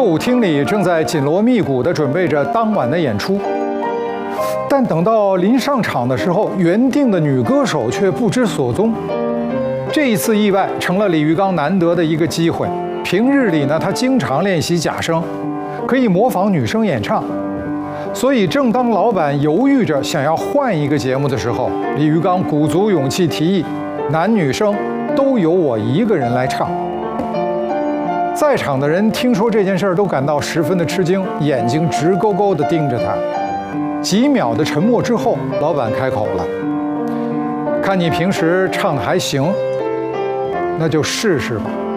舞厅里正在紧锣密鼓地准备着当晚的演出，但等到临上场的时候，原定的女歌手却不知所踪。这一次意外成了李玉刚难得的一个机会。平日里呢，他经常练习假声，可以模仿女生演唱。所以，正当老板犹豫着想要换一个节目的时候，李玉刚鼓足勇气提议，男女生都由我一个人来唱。在场的人听说这件事儿都感到十分的吃惊，眼睛直勾勾地盯着他。几秒的沉默之后，老板开口了：“看你平时唱得还行，那就试试吧。”